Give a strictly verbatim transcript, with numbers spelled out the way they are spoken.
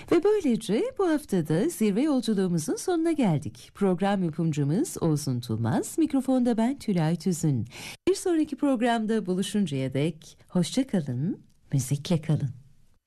Ve böylece bu haftada zirve yolculuğumuzun sonuna geldik. Program yapımcımız Oğuzhan Tulmaz, mikrofonda ben Tülay Tüzün. Bir sonraki programda buluşuncaya dek hoşça kalın, müzikle kalın.